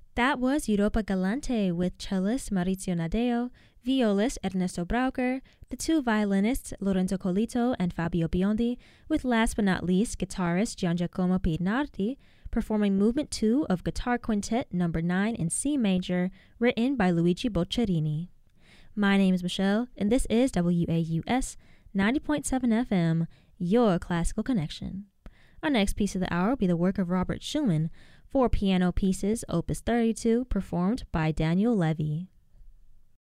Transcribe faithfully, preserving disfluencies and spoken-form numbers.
That was Europa Galante with cellist Maurizio Nadeo, violist Ernesto Brauker, the two violinists Lorenzo Colito and Fabio Biondi, with last but not least guitarist Giangiacomo Pinardi, performing Movement two of Guitar Quintet number nine in C major, written by Luigi Boccherini. My name is Michelle, and this is W A U S ninety point seven F M, your classical connection. Our next piece of the hour will be the work of Robert Schumann, four piano pieces, opus thirty-two, performed by Daniel Levy.